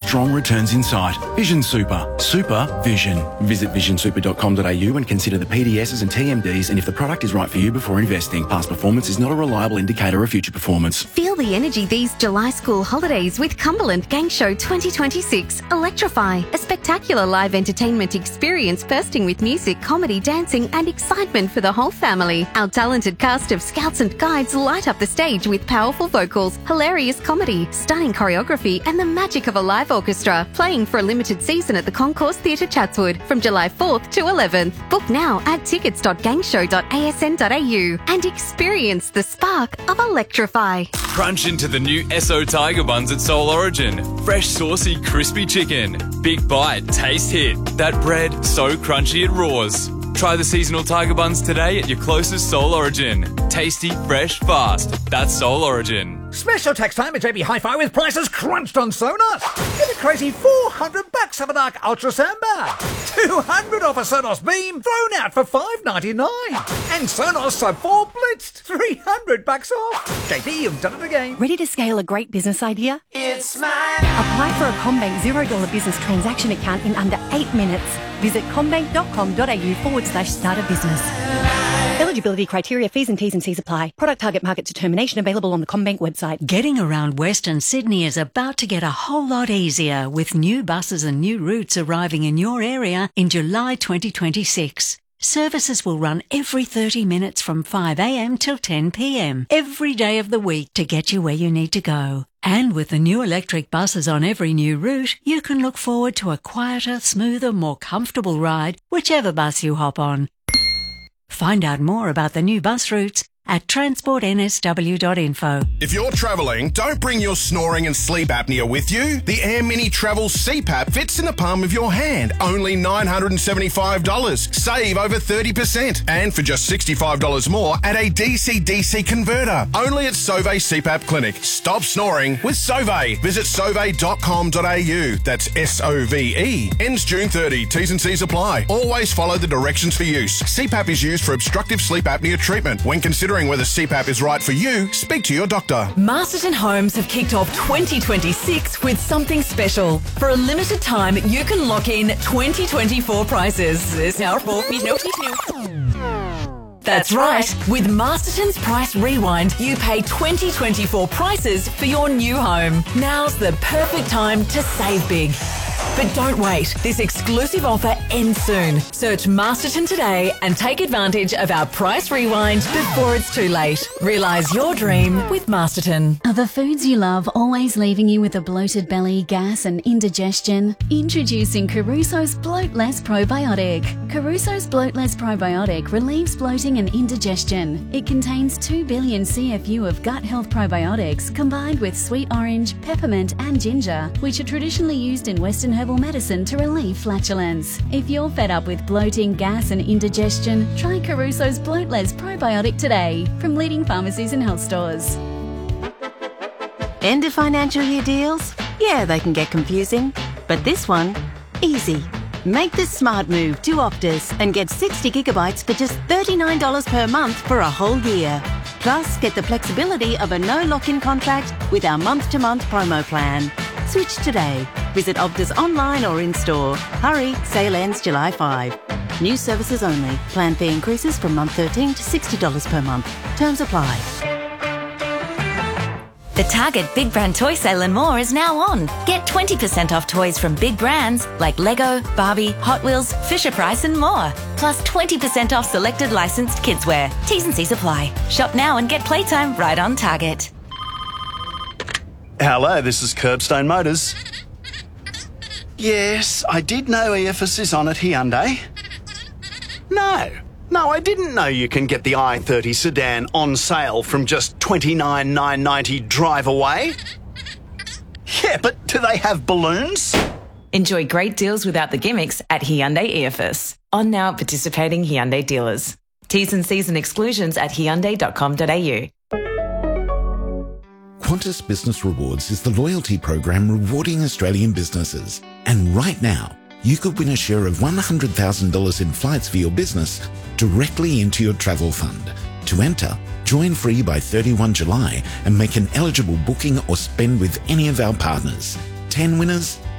strong returns in sight. Vision Super. Super Vision. Visit visionsuper.com.au and consider the PDSs and TMDs and if the product is right for you before investing. Past performance is not a reliable indicator of future performance. Feel the energy these July school holidays with Cumberland Gang Show 2026. Electrify, a spectacular live entertainment experience bursting with music, comedy, dancing and excitement for the whole family. Our talented cast of scouts and guides light up the stage with powerful vocals, hilarious comedy, stunning choreography and the magic of a live orchestra, playing for a limited season at the Concourse Theatre Chatswood from July 4th to 11th. Book now at tickets.gangshow.asn.au and experience the spark of Electrify. Crunch into the new Esso Tiger Buns at Soul Origin. Fresh, saucy, crispy chicken. Big bite, taste hit. That bread, so crunchy it roars. Try the seasonal Tiger Buns today at your closest Soul Origin. Tasty, fresh, fast. That's Soul Origin. Special tax time at JB Hi-Fi with prices crunched on Sonos. Get a crazy $400 of a dark Ultra Soundbar. $200 off a Sonos Beam thrown out for $599. And Sonos Sub 4 blitzed $300 off. JB, you've done it again. Ready to scale a great business idea? It's mine. Apply for a CommBank $0 business transaction account in under 8 minutes. Visit commbank.com.au/start a business. Eligibility criteria, fees and T's and C's apply. Product target market determination available on the CommBank website. Getting around Western Sydney is about to get a whole lot easier with new buses and new routes arriving in your area in July 2026. Services will run every 30 minutes from 5 a.m. till 10 p.m. every day of the week to get you where you need to go. And with the new electric buses on every new route, you can look forward to a quieter, smoother, more comfortable ride, whichever bus you hop on. Find out more about the new bus routes at transportnsw.info. If you're travelling, don't bring your snoring and sleep apnea with you. The AirMini Travel CPAP fits in the palm of your hand. Only $975. Save over 30%. And for just $65 more, add a DC-DC converter. Only at Sauvé CPAP Clinic. Stop snoring with Sauvé. Visit sauvé.com.au. That's SOVE. Ends June 30. T's and C's apply. Always follow the directions for use. CPAP is used for obstructive sleep apnea treatment. When considering whether CPAP is right for you, speak to your doctor. Masterton Homes have kicked off 2026 with something special. For a limited time, you can lock in 2024 prices. That's right. With Masterton's Price Rewind, you pay 2024 prices for your new home. Now's the perfect time to save big. But don't wait. This exclusive offer ends soon. Search Masterton today and take advantage of our price rewind before it's too late. Realise your dream with Masterton. Are the foods you love always leaving you with a bloated belly, gas and indigestion? Introducing Caruso's Bloat Less Probiotic. Caruso's Bloat Less Probiotic relieves bloating and indigestion. It contains 2 billion CFU of gut health probiotics combined with sweet orange, peppermint and ginger, which are traditionally used in Western herbal medicine to relieve flatulence. If you're fed up with bloating, gas and indigestion, try Caruso's Bloat Less Probiotic today from leading pharmacies and health stores. End of financial year deals? Yeah, they can get confusing. But this one, easy. Make the smart move to Optus and get 60 gigabytes for just $39 per month for a whole year. Plus, get the flexibility of a no lock-in contract with our month-to-month promo plan. Switch today. Visit Optus online or in-store. Hurry, sale ends July 5. New services only. Plan fee increases from month 13 to $60 per month. Terms apply. The Target Big Brand Toy Sale and more is now on. Get 20% off toys from big brands like Lego, Barbie, Hot Wheels, Fisher-Price and more. Plus 20% off selected licensed kidswear. T's and C's apply. Shop now and get playtime right on Target. Hello, this is Curbstone Motors. Yes, I did know EFS is on at Hyundai. No, I didn't know you can get the i30 sedan on sale from just $29,990 drive away. Yeah, but do they have balloons? Enjoy great deals without the gimmicks at Hyundai EFS. On now at participating Hyundai dealers. T's and C's and exclusions at hyundai.com.au. Qantas Business Rewards is the loyalty program rewarding Australian businesses. And right now, you could win a share of $100,000 in flights for your business directly into your travel fund. To enter, join free by 31 July and make an eligible booking or spend with any of our partners. 10 winners,